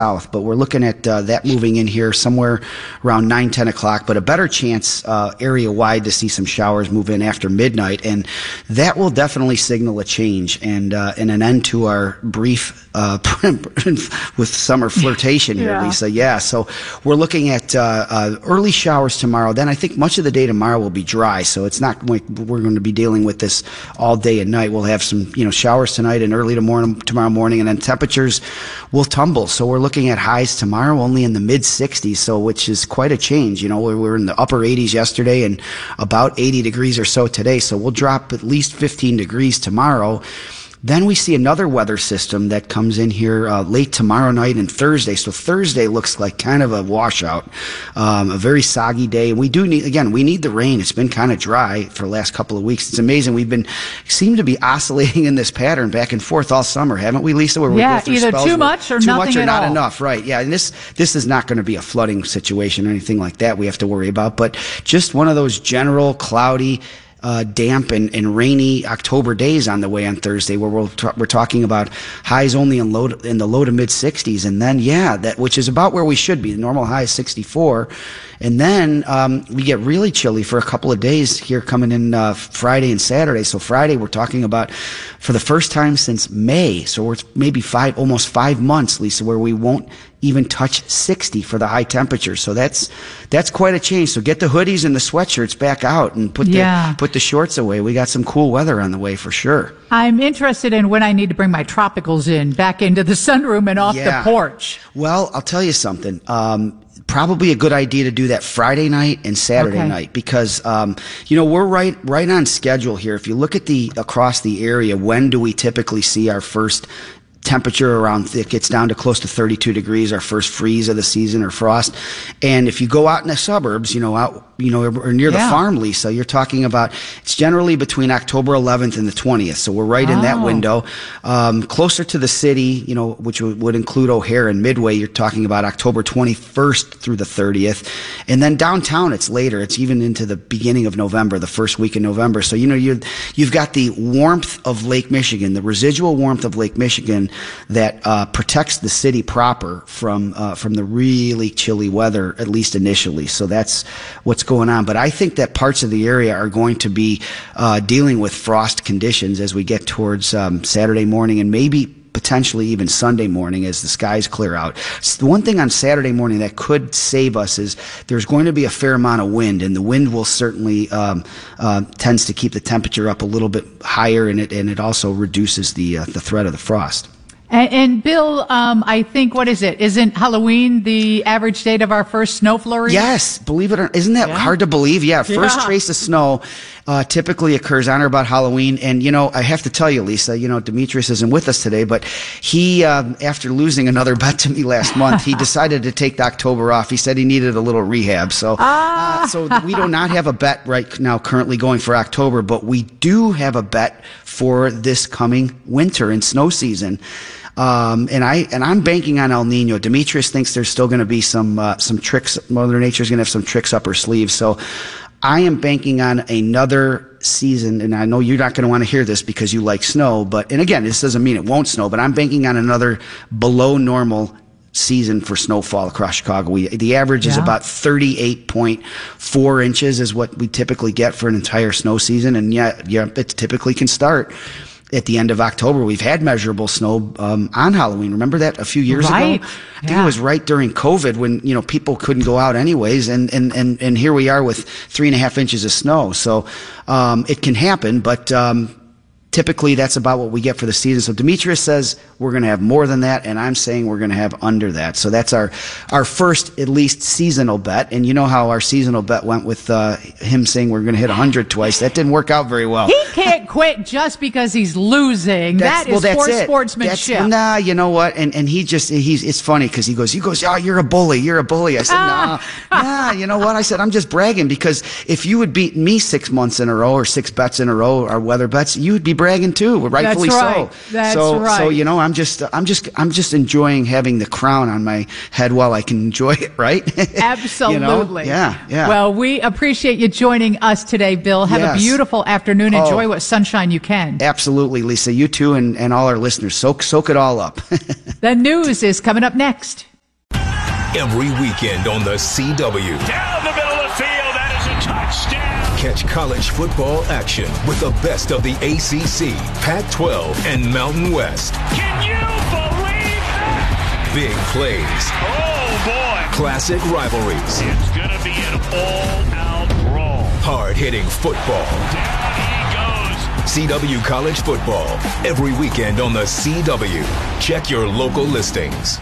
south, but we're looking at that moving in here somewhere around 9, 10 o'clock, but a better chance area-wide to see some showers move in after midnight, and that will definitely signal a change and an end to our brief with summer flirtation here, Lisa. Yeah, so we're looking at early showers tomorrow. Then I think much of the day tomorrow will be dry, so it's not like we're going to be dealing with this all day and night. We'll have some showers tonight and early tomorrow morning, and then temperatures will tumble. So we're looking at highs tomorrow only in the mid 60s, so which is quite a change. We were in the upper 80s yesterday and about 80 degrees or so today. So we'll drop at least 15 degrees tomorrow. Then we see another weather system that comes in here late tomorrow night and Thursday. So Thursday looks like kind of a washout, a very soggy day. And we need the rain. It's been kind of dry for the last couple of weeks. It's amazing. Seem to be oscillating in this pattern back and forth all summer, haven't we, Lisa? Where we go through either too much or nothing at not all. Enough, right? Yeah, and this is not going to be a flooding situation or anything like that we have to worry about, but just one of those general cloudy, damp and rainy October days on the way on Thursday, where we're talking about highs only in the low to mid 60s, and then that which is about where we should be. The normal high is 64, and then we get really chilly for a couple of days here coming in Friday and Saturday. So Friday we're talking about for the first time since May, so we're maybe almost 5 months, Lisa, where we won't even touch 60 for the high temperature. So that's quite a change. So get the hoodies and the sweatshirts back out and put the shorts away. We got some cool weather on the way for sure. I'm interested in when I need to bring my tropicals back into the sunroom and off the porch. Well, I'll tell you something. Probably a good idea to do that Friday night and Saturday night, because we're right on schedule here. If you look at across the area, when do we typically see our first temperature it gets down to close to 32 degrees, our first freeze of the season or frost? And if you go out in the suburbs, or near the farm, Lisa, you're talking about, it's generally between October 11th and the 20th. So we're right in that window. Closer to the city, which would include O'Hare and Midway, you're talking about October 21st through the 30th. And then downtown, it's later. It's even into the beginning of November, the first week in November. So, you've got the warmth of Lake Michigan, the residual warmth of Lake Michigan that protects the city proper from the really chilly weather, at least initially. So that's what's going on. But I think that parts of the area are going to be dealing with frost conditions as we get towards Saturday morning and maybe potentially even Sunday morning as the skies clear out. So the one thing on Saturday morning that could save us is there's going to be a fair amount of wind, and the wind will certainly tends to keep the temperature up a little bit higher, and it also reduces the threat of the frost. And Bill, I think, what is it? Isn't Halloween the average date of our first snow flurry? Yes, believe it or not. Isn't that hard to believe? Yeah, first trace of snow typically occurs on or about Halloween. And, I have to tell you, Lisa, Demetrius isn't with us today, but he, after losing another bet to me last month, he decided to take the October off. He said he needed a little rehab. So, so we do not have a bet right now currently going for October, but we do have a bet for this coming winter and snow season. And I'm banking on El Nino. Demetrius thinks there's still going to be some tricks. Mother Nature's going to have some tricks up her sleeve. So I am banking on another season, and I know you're not going to want to hear this because you like snow, and again, this doesn't mean it won't snow, but I'm banking on another below normal season for snowfall across Chicago. The average is about 38.4 inches is what we typically get for an entire snow season, and it typically can start at the end of October. We've had measurable snow on Halloween. Remember that a few years ago? I think it was right during COVID when people couldn't go out anyways, and here we are with 3.5 inches of snow. So it can happen, but typically that's about what we get for the season. So Demetrius says we're going to have more than that, and I'm saying we're going to have under that. So that's our first, at least, seasonal bet. And you know how our seasonal bet went with him saying we're going to hit 100 twice. That didn't work out very well. He can't quit just because he's losing. That's poor sportsmanship. Nah, you know what? And it's funny because he goes, oh, you're a bully. I said, nah, you know what? I said, I'm just bragging, because if you would beat me 6 months in a row or 6 bets in a row, our weather bets, you would be bragging too, rightfully so. That's right. So I'm just enjoying having the crown on my head while I can enjoy it, right? Absolutely. Yeah. Well, we appreciate you joining us today, Bill. Have a beautiful afternoon. Enjoy what sunshine you can. Absolutely, Lisa. You too, and all our listeners. Soak it all up. The news is coming up next. every weekend on the CW. Down the middle of the field, that is a touchdown. Catch college football action with the best of the ACC, Pac-12, and Mountain West. Can you believe that? Big plays. Oh, boy. Classic rivalries. It's going to be an all-out brawl. Hard-hitting football. Down he goes. CW College Football, every weekend on the CW. Check your local listings.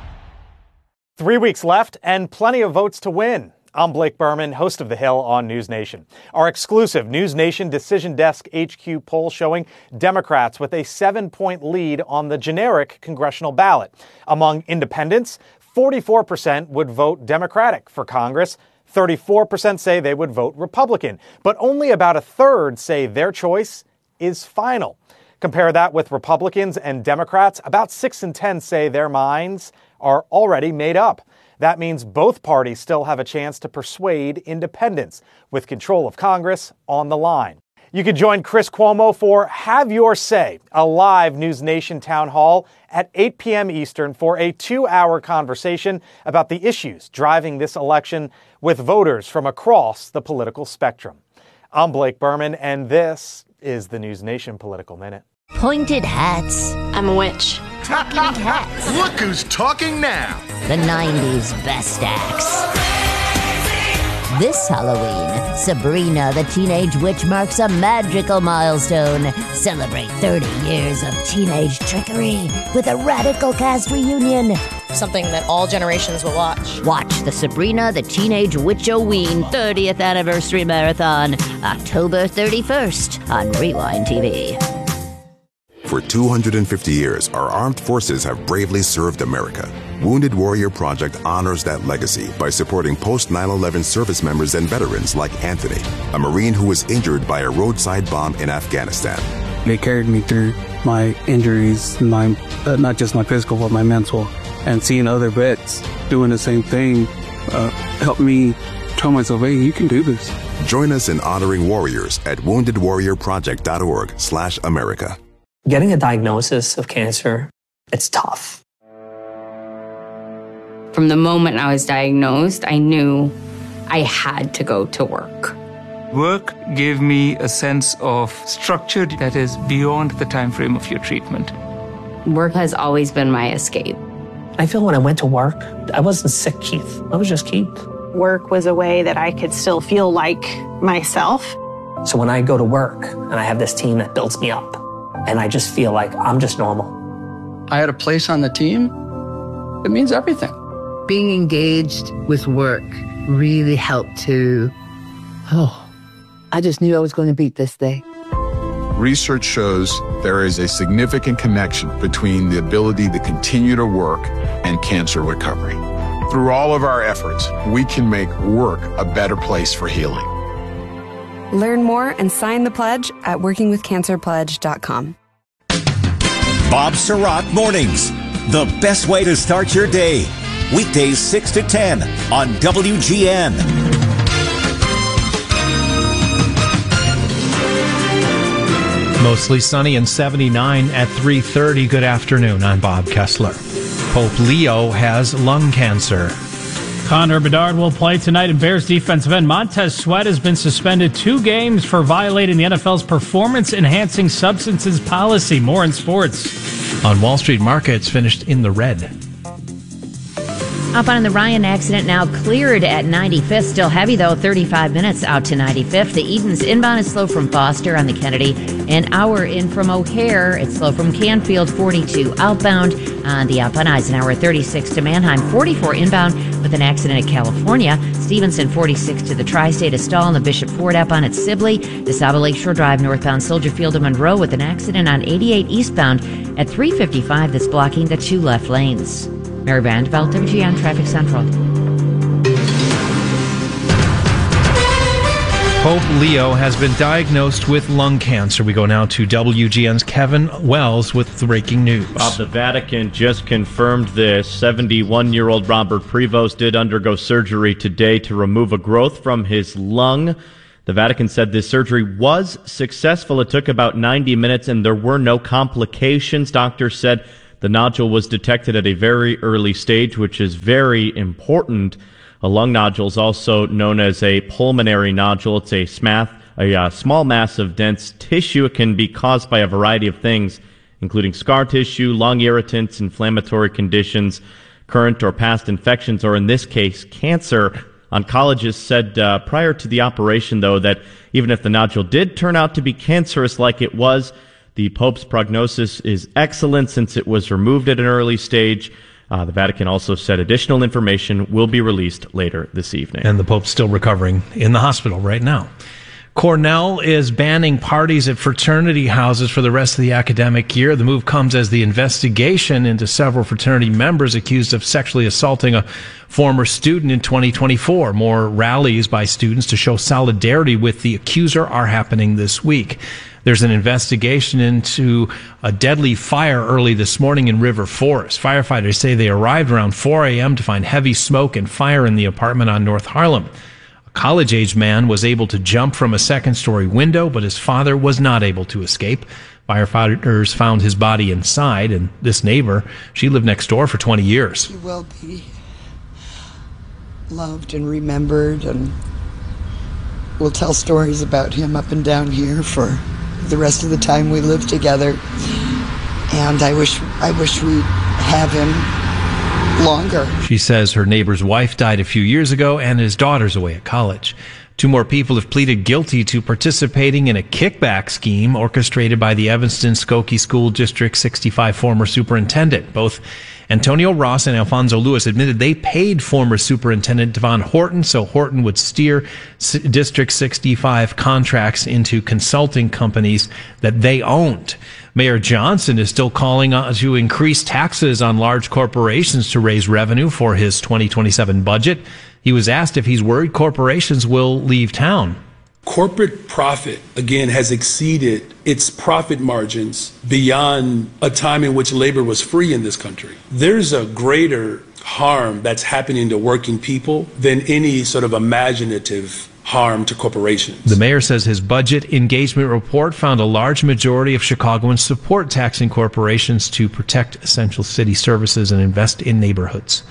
3 weeks left and plenty of votes to win. I'm Blake Berman, host of The Hill on News Nation. Our exclusive News Nation Decision Desk HQ poll showing Democrats with a 7-point lead on the generic congressional ballot. Among independents, 44% would vote Democratic for Congress. 34% say they would vote Republican. But only about a third say their choice is final. Compare that with Republicans and Democrats. About 6 in 10 say their minds are already made up. That means both parties still have a chance to persuade independents with control of Congress on the line. You can join Chris Cuomo for Have Your Say, a live News Nation town hall at 8 p.m. Eastern for a 2-hour conversation about the issues driving this election with voters from across the political spectrum. I'm Blake Berman, and this is the News Nation Political Minute. Pointed hats. I'm a witch. Talking cats. Look who's talking now. The 90s best acts. This Halloween, Sabrina the Teenage Witch marks a magical milestone. Celebrate 30 years of teenage trickery with a radical cast reunion. Something that all generations will watch. Watch the Sabrina the Teenage Witch-O-Ween 30th Anniversary Marathon, October 31st on Rewind TV. For 250 years, our armed forces have bravely served America. Wounded Warrior Project honors that legacy by supporting post-9/11 service members and veterans like Anthony, a Marine who was injured by a roadside bomb in Afghanistan. They carried me through my injuries, not just my physical, but my mental. And seeing other vets doing the same thing helped me tell myself, hey, you can do this. Join us in honoring warriors at woundedwarriorproject.org/America. Getting a diagnosis of cancer, it's tough. From the moment I was diagnosed, I knew I had to go to work. Work gave me a sense of structure that is beyond the time frame of your treatment. Work has always been my escape. I feel when I went to work, I wasn't sick, Keith. I was just Keith. Work was a way that I could still feel like myself. So when I go to work and I have this team that builds me up, and I just feel like I'm just normal. I had a place on the team. It means everything. Being engaged with work really helped to, I just knew I was going to beat this day. Research shows there is a significant connection between the ability to continue to work and cancer recovery. Through all of our efforts, we can make work a better place for healing. Learn more and sign the pledge at workingwithcancerpledge.com. Bob Surratt Mornings, the best way to start your day. Weekdays 6 to 10 on WGN. Mostly sunny and 79 at 3:30. Good afternoon. I'm Bob Kessler. Pope Leo has lung cancer. Connor Bedard will play tonight, and Bears defensive end Montez Sweat has been suspended 2 games for violating the NFL's performance-enhancing substances policy. More in sports. On Wall Street, markets finished in the red. Up on the Ryan accident now cleared at 95th. Still heavy, though, 35 minutes out to 95th. The Edens inbound is slow from Foster on the Kennedy. An hour in from O'Hare. It's slow from Canfield, 42 outbound. On the up on Eisenhower, 36 to Manheim, 44 inbound with an accident at California. Stevenson, 46 to the Tri-State. A stall on the Bishop Ford up on at Sibley. DeSable Lakeshore Drive northbound Soldier Field to Monroe with an accident on 88 eastbound at 355 that's blocking the 2 left lanes. Mary Vanderbilt, WGN Traffic Central. Pope Leo has been diagnosed with lung cancer. We go now to WGN's Kevin Wells with the breaking news. Bob, the Vatican just confirmed this. 71-year-old Robert Prevost did undergo surgery today to remove a growth from his lung. The Vatican said this surgery was successful. It took about 90 minutes and there were no complications. Doctors said The nodule was detected at a very early stage, which is very important. A lung nodule is also known as a pulmonary nodule. It's a small mass of dense tissue. It can be caused by a variety of things, including scar tissue, lung irritants, inflammatory conditions, current or past infections, or in this case, cancer. Oncologists said prior to the operation, though, that even if the nodule did turn out to be cancerous like it was, the Pope's prognosis is excellent since it was removed at an early stage. The Vatican also said additional information will be released later this evening. And the Pope's still recovering in the hospital right now. Cornell is banning parties at fraternity houses for the rest of the academic year. The move comes as the investigation into several fraternity members accused of sexually assaulting a former student in 2024. More rallies by students to show solidarity with the accuser are happening this week. There's an investigation into a deadly fire early this morning in River Forest. Firefighters say they arrived around 4 a.m. to find heavy smoke and fire in the apartment on North Harlem. A college-age man was able to jump from a second-story window, but his father was not able to escape. Firefighters found his body inside, and this neighbor, she lived next door for 20 years. He will be loved and remembered, and we'll tell stories about him up and down here for the rest of the time we live together. And I wish we'd have him longer. She says her neighbor's wife died a few years ago and his daughter's away at college. 2 more people have pleaded guilty to participating in a kickback scheme orchestrated by the Evanston Skokie School District 65 former superintendent. Both Antonio Ross and Alfonso Lewis admitted they paid former Superintendent Devon Horton so Horton would steer District 65 contracts into consulting companies that they owned. Mayor Johnson is still calling to increase taxes on large corporations to raise revenue for his 2027 budget. He was asked if he's worried corporations will leave town. Corporate profit, again, has exceeded its profit margins beyond a time in which labor was free in this country. There's a greater harm that's happening to working people than any sort of imaginative harm to corporations. The mayor says his budget engagement report found a large majority of Chicagoans support taxing corporations to protect essential city services and invest in neighborhoods.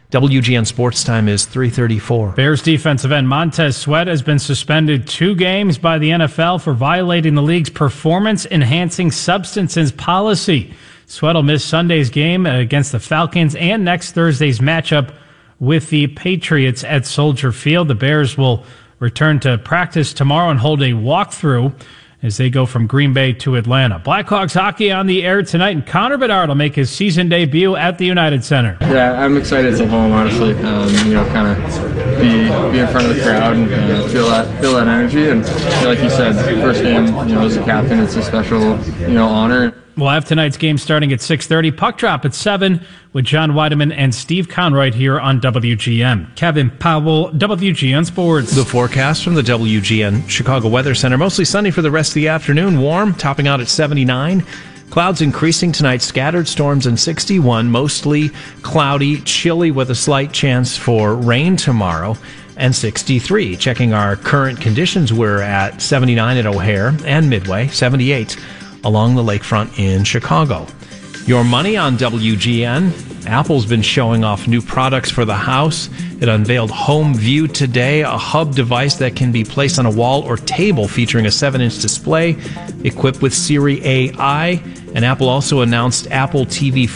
WGN Sports Time is 3:34. Bears defensive end Montez Sweat has been suspended 2 games by the NFL for violating the league's performance-enhancing substances policy. Sweat will miss Sunday's game against the Falcons and next Thursday's matchup with the Patriots at Soldier Field. The Bears will return to practice tomorrow and hold a walkthrough as they go from Green Bay to Atlanta. Blackhawks hockey on the air tonight, and Connor Bedard will make his season debut at the United Center. Yeah, I'm excited to go home, honestly. Kind of be in front of the crowd and feel that energy. And like you said, first game, as a captain, it's a special, honor. We'll have tonight's game starting at 6:30. Puck drop at 7 with John Weideman and Steve Conroy here on WGN. Kevin Powell, WGN Sports. The forecast from the WGN Chicago Weather Center. Mostly sunny for the rest of the afternoon. Warm, topping out at 79. Clouds increasing tonight. Scattered storms and 61. Mostly cloudy, chilly with a slight chance for rain tomorrow. And 63. Checking our current conditions, we're at 79 at O'Hare and Midway. 78 along the lakefront in Chicago. Your money on WGN. Apple's been showing off new products for the house. It unveiled Home View today, a hub device that can be placed on a wall or table featuring a 7-inch display equipped with Siri AI. And Apple also announced Apple TV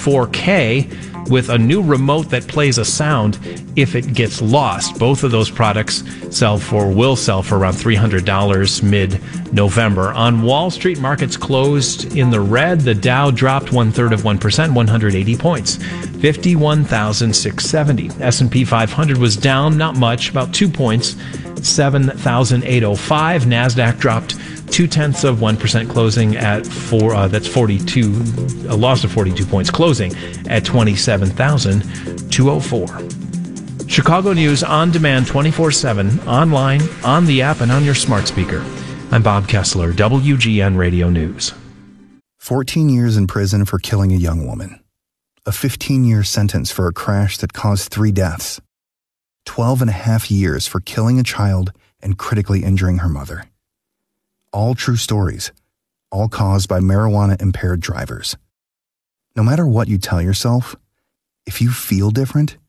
4K with a new remote that plays a sound if it gets lost. Both of those products will sell for around $300 mid-November. On Wall Street, markets closed in the red. The Dow dropped 1/3%, 180 points, 51,670. S&P 500 was down, not much, about 2 points, 7,805. NASDAQ dropped 0.2%, closing at a loss of 42 points, closing at 27,204. Chicago News on demand 24/7, online, on the app, and on your smart speaker. I'm Bob Kessler, WGN Radio News. 14 years in prison for killing a young woman. A 15-year sentence for a crash that caused 3 deaths. 12.5 years for killing a child and critically injuring her mother. All true stories, all caused by marijuana-impaired drivers. No matter what you tell yourself, if you feel different,